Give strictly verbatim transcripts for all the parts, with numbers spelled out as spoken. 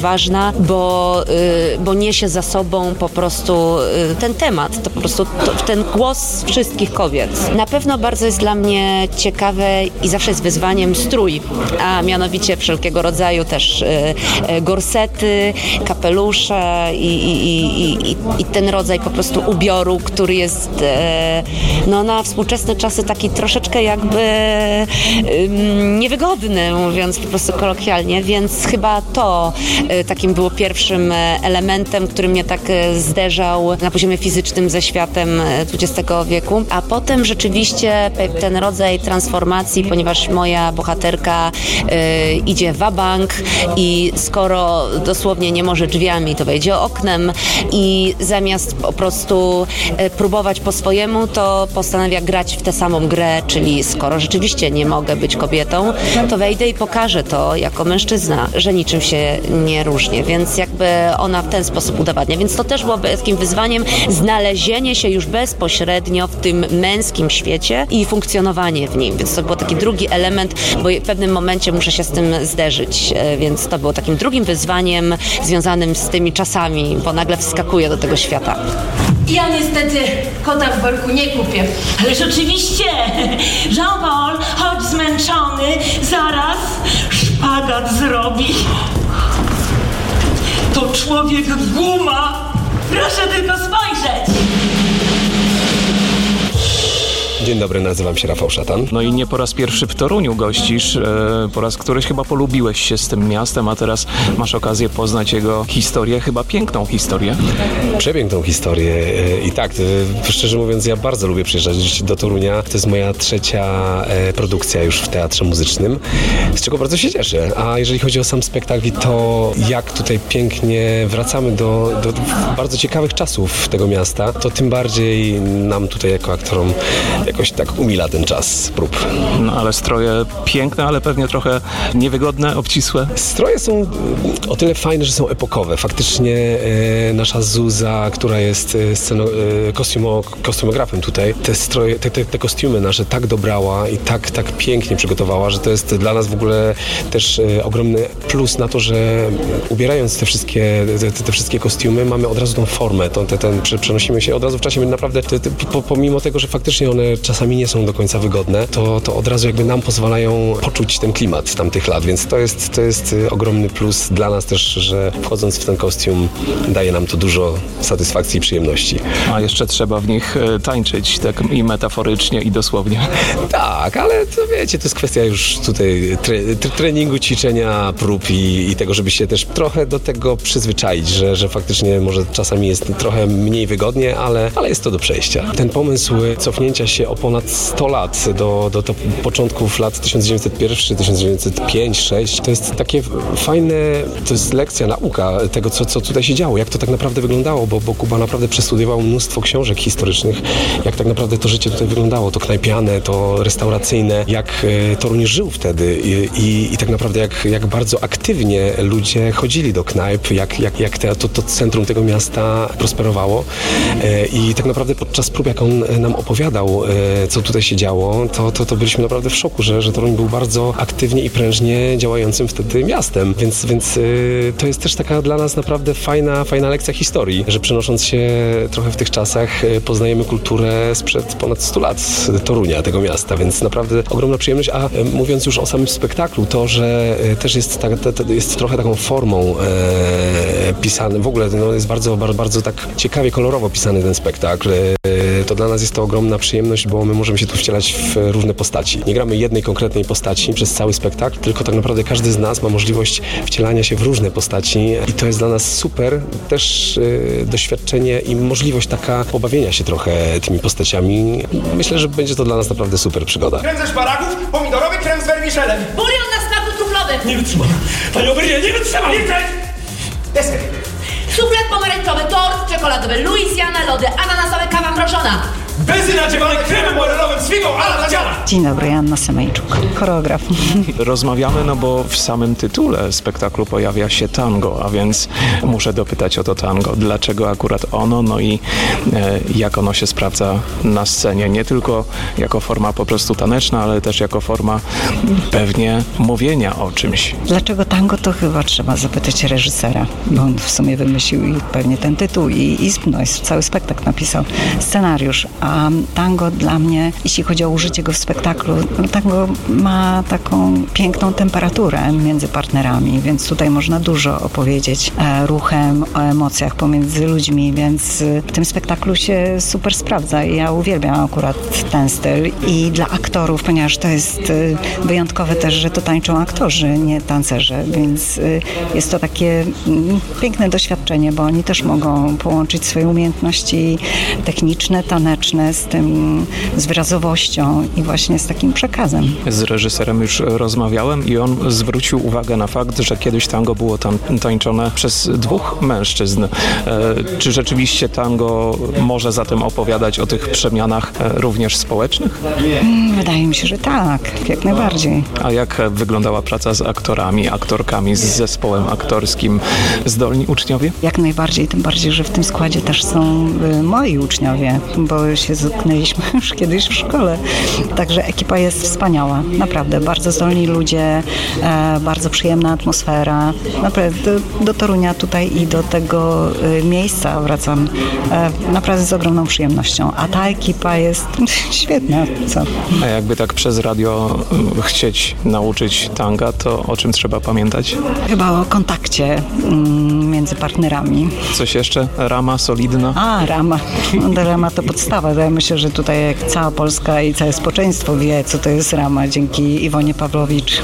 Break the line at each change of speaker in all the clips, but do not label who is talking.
ważna, bo, y, bo niesie za sobą po prostu y, ten temat, to po prostu to, ten głos wszystkich kobiet. Na pewno bardzo jest dla mnie ciekawe i zawsze jest wyzwaniem strój, a mianowicie wszelkiego rodzaju też y, y, gorsety, kapelusze i, i, i, i, i ten rodzaj po prostu ubioru, który jest y, no, na współczesne czasy taki troszeczkę jakby y, niewygodny, mówiąc po prostu kolokwialnie, więc chyba to y, takim było pierwszym elementem, który mnie tak y, zderzał na poziomie fizycznym ze światem dwudziestego wieku, a potem rzeczywiście ten rodzaj transformacji, ponieważ moja bohaterka y, idzie wabank i skoro dosłownie nie może drzwiami, to wejdzie oknem i zamiast po prostu y, próbować po swojemu, to postanawia grać w tę samą grę, czyli skoro rzeczywiście nie mogę być kobietą, to wejdę i pokażę to jako mężczyzna, że niczym się nie różnię, więc jakby ona w ten sposób udowadnia, więc to też było takim wyzwaniem znalezienie się już bezpośrednio w tym męskim świecie i funkcjonowanie w nim, więc to był taki drugi element, bo w pewnym momencie muszę się z tym zderzyć, więc to było takim drugim wyzwaniem związanym z tymi czasami, bo nagle wskakuję do tego świata.
Ja niestety kota w worku nie kupię. Ależ oczywiście! Jean-Paul, chodź zmęczony, zaraz szpagat zrobi. To człowiek guma! Proszę tylko spojrzeć!
Dzień dobry, nazywam się Rafał Szatan.
No i nie po raz pierwszy w Toruniu gościsz, e, po raz któryś chyba polubiłeś się z tym miastem, a teraz masz okazję poznać jego historię, chyba piękną historię.
Przepiękną historię e, i tak, e, szczerze mówiąc, ja bardzo lubię przyjeżdżać do Torunia. To jest moja trzecia e, produkcja już w teatrze muzycznym, z czego bardzo się cieszę. A jeżeli chodzi o sam spektakl, to jak tutaj pięknie wracamy do, do bardzo ciekawych czasów tego miasta, to tym bardziej nam tutaj jako aktorom jakoś tak umila ten czas prób.
No ale stroje piękne, ale pewnie trochę niewygodne, obcisłe.
Stroje są o tyle fajne, że są epokowe. Faktycznie e, nasza Zuza, która jest sceno, e, kostiumo, kostiumografem tutaj, te stroje, te, te, te kostiumy nasze tak dobrała i tak, tak pięknie przygotowała, że to jest dla nas w ogóle też e, ogromny plus na to, że ubierając te wszystkie, te, te wszystkie kostiumy, mamy od razu tą formę, tą, te, ten, przenosimy się od razu w czasie, my naprawdę, te, te, pomimo tego, że faktycznie one czasami nie są do końca wygodne, to, to od razu jakby nam pozwalają poczuć ten klimat tamtych lat, więc to jest, to jest ogromny plus dla nas też, że wchodząc w ten kostium daje nam to dużo satysfakcji i przyjemności.
A jeszcze trzeba w nich tańczyć tak i metaforycznie i dosłownie.
Tak, ale to wiecie, to jest kwestia już tutaj tre, treningu, ćwiczenia, prób i, i tego, żeby się też trochę do tego przyzwyczaić, że, że faktycznie może czasami jest trochę mniej wygodnie, ale, ale jest to do przejścia. Ten pomysł cofnięcia się o ponad sto lat do, do, do początków lat tysiąc dziewięćset jeden, tysiąc dziewięćset pięć, tysiąc dziewięćset sześć. To jest takie fajne, to jest lekcja, nauka tego, co, co tutaj się działo, jak to tak naprawdę wyglądało, bo, bo Kuba naprawdę przestudiował mnóstwo książek historycznych, jak tak naprawdę to życie tutaj wyglądało, to knajpiane, to restauracyjne, jak Toruń żył wtedy i, i, i tak naprawdę jak, jak bardzo aktywnie ludzie chodzili do knajp, jak, jak, jak te, to, to centrum tego miasta prosperowało i tak naprawdę podczas prób, jak on nam opowiadał, co tutaj się działo, to, to, to byliśmy naprawdę w szoku, że, że Toruń był bardzo aktywnie i prężnie działającym wtedy miastem, więc, więc yy, to jest też taka dla nas naprawdę fajna, fajna lekcja historii, że przenosząc się trochę w tych czasach yy, poznajemy kulturę sprzed ponad stu lat Torunia, tego miasta, więc naprawdę ogromna przyjemność, a yy, mówiąc już o samym spektaklu, to, że yy, też jest, ta, ta, ta, jest trochę taką formą yy, pisany, w ogóle no, jest bardzo, bardzo, bardzo tak ciekawie, kolorowo pisany ten spektakl, yy, to dla nas jest to ogromna przyjemność, bo my możemy się tu wcielać w różne postaci. Nie gramy jednej konkretnej postaci przez cały spektakl, tylko tak naprawdę każdy z nas ma możliwość wcielania się w różne postaci i to jest dla nas super też yy, doświadczenie i możliwość taka pobawienia się trochę tymi postaciami. Myślę, że będzie to dla nas naprawdę super przygoda.
Krem ze szparagów, pomidorowy krem z wermicelem.
Bulion na smaku truflowym.
Nie wytrzymam. Panie Obernie, nie wytrzymam. Nie wytrzymam.
Suflet pomarańczowy, tort czekoladowy, Louisiana, lody, ananasowe, kawa mrożona.
Benzyna nadziewane kremem boilerowym z figą ala Tatiana!
Dzień dobry, Joanna Semejczuk, choreograf.
Rozmawiamy, no bo w samym tytule spektaklu pojawia się tango, a więc muszę dopytać o to tango. Dlaczego akurat ono, no i e, jak ono się sprawdza na scenie? Nie tylko jako forma po prostu taneczna, ale też jako forma pewnie mówienia o czymś.
Dlaczego tango, to chyba trzeba zapytać reżysera, bo on w sumie wymyślił i pewnie ten tytuł i, i no, cały spektakl napisał, scenariusz. A tango dla mnie, jeśli chodzi o użycie go w spektaklu, no tango ma taką piękną temperaturę między partnerami, więc tutaj można dużo opowiedzieć e, ruchem, o emocjach pomiędzy ludźmi, więc w tym spektaklu się super sprawdza i ja uwielbiam akurat ten styl i dla aktorów, ponieważ to jest e, wyjątkowe też, że to tańczą aktorzy, nie tancerze, więc e, jest to takie m, piękne doświadczenie, bo oni też mogą połączyć swoje umiejętności techniczne, taneczne z tym, z wyrazowością i właśnie z takim przekazem.
Z reżyserem już rozmawiałem i on zwrócił uwagę na fakt, że kiedyś tango było tam tańczone przez dwóch mężczyzn. E, czy rzeczywiście tango może zatem opowiadać o tych przemianach e, również społecznych?
Wydaje mi się, że tak, jak najbardziej.
A jak wyglądała praca z aktorami, aktorkami, z zespołem aktorskim? Zdolni uczniowie?
Jak najbardziej, tym bardziej, że w tym składzie też są y, moi uczniowie, bo się zetknęliśmy już kiedyś w szkole. Także ekipa jest wspaniała, naprawdę. Bardzo zdolni ludzie, e, bardzo przyjemna atmosfera. Naprawdę do, do Torunia tutaj i do tego y, miejsca wracam e, naprawdę z ogromną przyjemnością. A ta ekipa jest świetna. Co?
A jakby tak przez radio chcieć nauczyć tanga, to o czym trzeba pamiętać?
Chyba o kontakcie mm, między partnerami.
Coś jeszcze? Rama solidna?
A, rama. No, rama to podstawa. Ja myślę, że tutaj jak cała Polska i całe społeczeństwo wie, co to jest rama dzięki Iwonie Pawłowicz.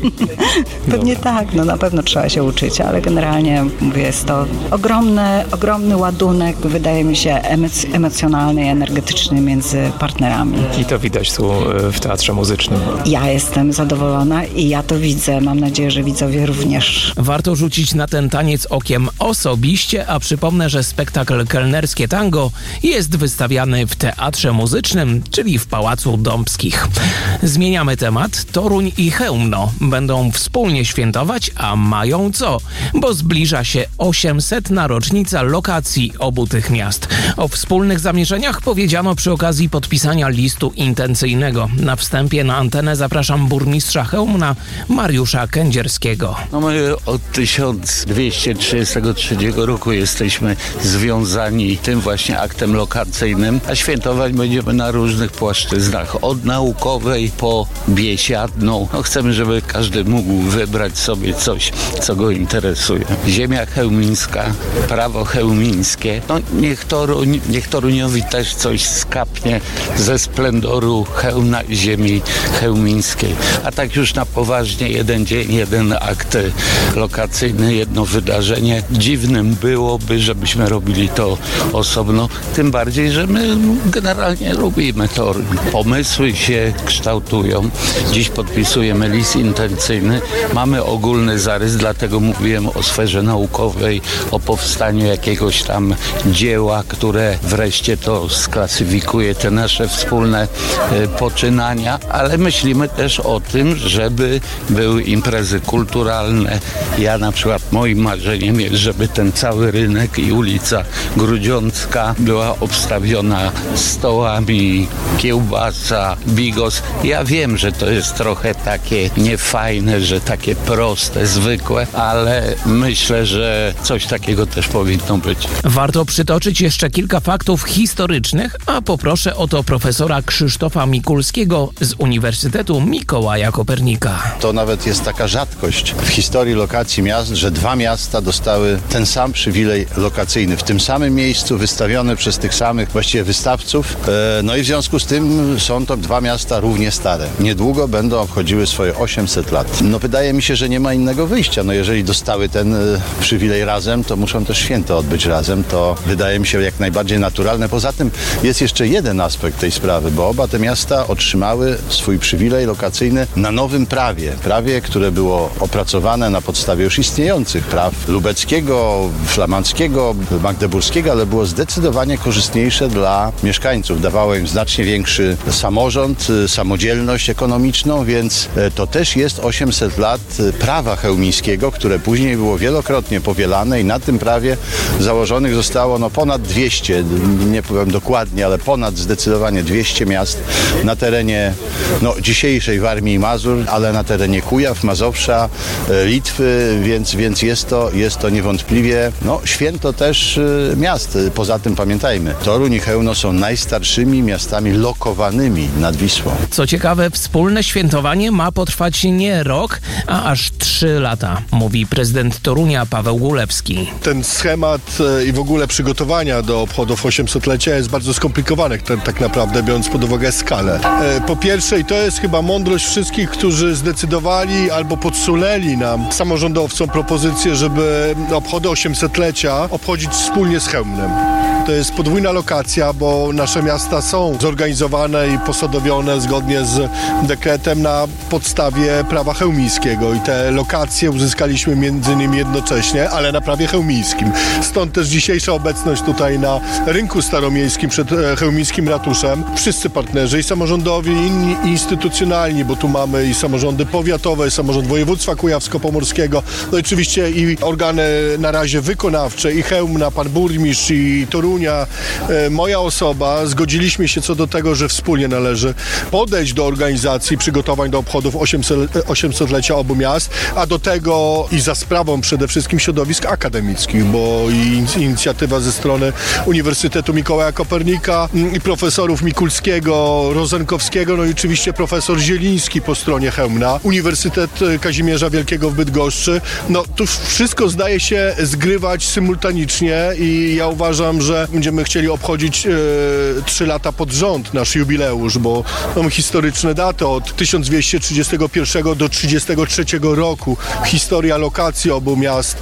Pewnie Dobra. Tak, no na pewno trzeba się uczyć, ale generalnie mówię, jest to ogromny, ogromny ładunek, wydaje mi się, emoc- emocjonalny i energetyczny między partnerami.
I to widać tu w Teatrze Muzycznym.
Ja jestem zadowolona i ja to widzę. Mam nadzieję, że widzowie również.
Warto rzucić na ten taniec okiem osobiście, a przypomnę, że spektakl Kelnerskie Tango jest wystawiany w Teatrze Muzycznym, czyli w Pałacu Dąbskich. Zmieniamy temat. Toruń i Chełmno będą wspólnie świętować, a mają co? Bo zbliża się osiemsetna rocznica lokacji obu tych miast. O wspólnych zamierzeniach powiedziano przy okazji podpisania listu intencyjnego. Na wstępie na antenę zapraszam burmistrza Chełmna, Mariusza Kędzierskiego.
No my od tysiąc dwieście trzydziestego trzeciego roku jesteśmy związani tym właśnie aktem lokacyjnym, a świętować będziemy na różnych płaszczyznach, od naukowej po biesiadną. No chcemy, żeby każdy mógł wybrać sobie coś, co go interesuje. Ziemia chełmińska, prawo chełmińskie. No niech, Toruń, niech Toruniowi też coś skapnie ze splendoru Chełmna i ziemi chełmińskiej. A tak już na poważnie, jeden dzień, jeden akt lokacyjny, jedno wydarzenie. Dziwnym byłoby, żebyśmy robili to osobno, tym bardziej, że my generalnie lubimy Toruń. Pomysły się kształtują. Dziś podpisujemy list intencyjny. Mamy ogólny zarys, dlatego mówiłem o sferze naukowej, o powstaniu jakiegoś tam dzieła, które wreszcie to sklasyfikuje, te nasze wspólne y, poczynania, ale myślimy też o tym, żeby były imprezy kulturalne. Ja na przykład moim marzeniem jest, żeby ten cały rynek i ulica Grudziącka była obstawiona stołami, kiełbasa, bigos. Ja wiem, że to jest trochę takie niefajne, że takie proste, zwykłe, ale myślę, że coś takiego też powinno być.
Warto przytoczyć jeszcze kilka faktów historycznych, a poproszę o to profesora Krzysztofa Mikulskiego z Uniwersytetu Mikołaja Kopernika.
To nawet jest taka rzadkość w historii lokacji miast, że dwa miasta dostały ten sam przywilej lokacyjny. W tym samym miejscu, wystawiony przez tych samych właściwie wystawców. No i w związku z tym są to dwa miasta równie stare. Niedługo będą obchodziły swoje osiemset lat. No wydaje mi się, że nie ma innego wyjścia. No jeżeli dostały ten przywilej razem, to muszą też święto odbyć razem. To wydaje mi się jak najbardziej naturalne. Poza tym jest jeszcze jeden aspekt tej sprawy, bo oba te miasta otrzymały swój przywilej lokacyjny na nowym prawie. Prawie, które było opracowane na podstawie już istniejących praw lubeckich niemieckiego, flamandzkiego, magdeburskiego, ale było zdecydowanie korzystniejsze dla mieszkańców. Dawało im znacznie większy samorząd, samodzielność ekonomiczną, więc to też jest osiemset lat prawa chełmińskiego, które później było wielokrotnie powielane i na tym prawie założonych zostało no ponad dwieście, nie powiem dokładnie, ale ponad zdecydowanie dwieście miast na terenie no, dzisiejszej Warmii i Mazur, ale na terenie Kujaw, Mazowsza, Litwy, więc, więc jest, to, jest to niewątpliwie no, święto też miast. Poza tym pamiętajmy, Toruń i Chełmno są najstarszymi miastami lokowanymi nad Wisłą.
Co ciekawe, wspólne świętowanie ma potrwać nie rok, a aż trzy lata, mówi prezydent Torunia Paweł Gulewski.
Ten schemat i w ogóle przygotowania do obchodów osiemsetlecia jest bardzo skomplikowany, tak naprawdę biorąc pod uwagę skalę. Po pierwsze, i to jest chyba mądrość wszystkich, którzy zdecydowali albo podsunęli nam, samorządowcom, propozycję, żeby obchody osiemsetlecia obchodzić wspólnie z Chełmnem. To jest podwójna lokacja, bo nasze miasta są zorganizowane i posadowione zgodnie z dekretem na podstawie prawa chełmińskiego i te lokacje uzyskaliśmy między innymi jednocześnie, ale na prawie chełmińskim. Stąd też dzisiejsza obecność tutaj na rynku staromiejskim przed chełmińskim ratuszem. Wszyscy partnerzy i samorządowi, i inni i instytucjonalni, bo tu mamy i samorządy powiatowe, i samorząd województwa kujawsko-pomorskiego, no i oczywiście i organy na razie wykonawcze, i Chełmna, pan burmistrz, i Torunia, e, moja osoba, zgodziliśmy się co do tego, że wspólnie należy podejść do organizacji przygotowań do obchodów osiemsetlecia obu miast, a do tego i za sprawą przede wszystkim środowisk akademickich, bo i inicjatywa ze strony Uniwersytetu Mikołaja Kopernika i profesorów Mikulskiego, Rozenkowskiego, no i oczywiście profesor Zieliński po stronie Chełmna, Uniwersytet Kazimierza Wielkiego w Bydgoszczy. No tu wszystko zdaje się zgrywać symultanicznie i ja uważam, że będziemy chcieli obchodzić trzy e, lata pod rząd nasz jubileusz, bo mamy historyczne daty od tysiąc dwieście trzydziestego pierwszego do trzydziestego trzeciego roku. Historia lokacji obu miast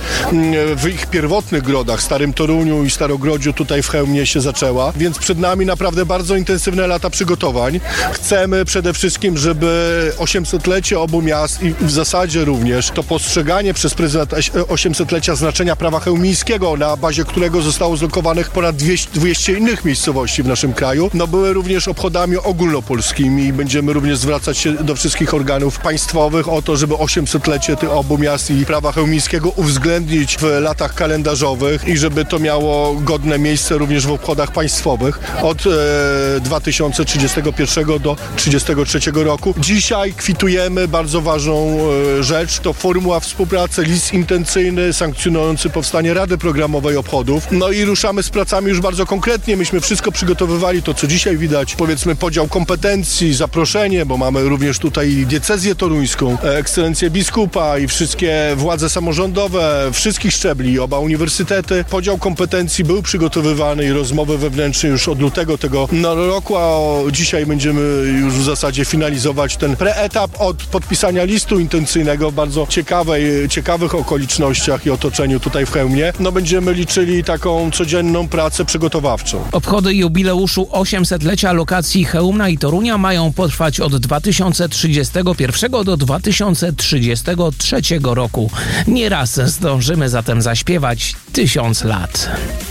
w ich pierwotnych grodach, Starym Toruniu i Starogrodziu, tutaj w Chełmnie się zaczęła, więc przed nami naprawdę bardzo intensywne lata przygotowań. Chcemy przede wszystkim, żeby osiemsetlecie obu miast i w zasadzie również to postrzeganie przez prezydenta osiemsetlecia znaczenia prawa chełmińskiego, na bazie którego zostało zlokowanych ponad dwieście innych miejscowości w naszym kraju, no były również obchodami ogólnopolskimi i będziemy również zwracać się do wszystkich organów państwowych o to, żeby osiemsetlecie tych obu miast i prawa chełmińskiego uwzględnić w latach kalendarzowych i żeby to miało godne miejsce również w obchodach państwowych od e, dwa tysiące trzydziestego pierwszego do trzydziestego trzeciego roku. Dzisiaj kwitujemy bardzo ważną e, rzecz, to formuła współpracy, list intencyjny sankcjonujący powstanie Rady Programowej Obchodów. No i ruszamy z pracami już bardzo konkretnie. Myśmy wszystko przygotowywali, to co dzisiaj widać, powiedzmy podział kompetencji, zaproszenie, bo mamy również tutaj diecezję toruńską, ekscelencję biskupa i wszystkie władze samorządowe, wszystkich szczebli, oba uniwersytety. Podział kompetencji był przygotowywany i rozmowy wewnętrzne już od lutego tego roku, a dzisiaj będziemy już w zasadzie finalizować ten preetap od podpisania listu intencyjnego w bardzo ciekawej, ciekawych okolicznościach i otoczeniu tutaj w Chełmnie. No będziemy liczyli taką codzienną pracę przygotowawczą.
Obchody jubileuszu osiemsetlecia lokacji Chełmna i Torunia mają potrwać od dwa tysiące trzydziestego pierwszego do dwa tysiące trzydziestego trzeciego roku. Nieraz zdążymy zatem zaśpiewać tysiąc lat.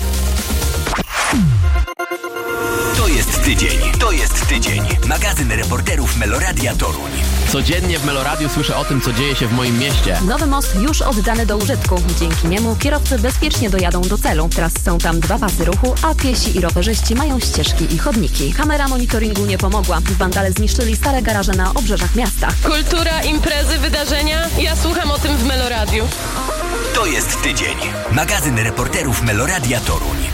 To jest tydzień. To jest tydzień. Magazyn reporterów Meloradia Toruń.
Codziennie w Meloradiu słyszę o tym, co dzieje się w moim mieście.
Nowy most już oddany do użytku. Dzięki niemu kierowcy bezpiecznie dojadą do celu. Teraz są tam dwa pasy ruchu, a piesi i rowerzyści mają ścieżki i chodniki. Kamera monitoringu nie pomogła. Wandale zniszczyli stare garaże na obrzeżach miasta.
Kultura, imprezy, wydarzenia. Ja słucham o tym w Meloradiu.
To jest tydzień. Magazyn reporterów Meloradia Toruń.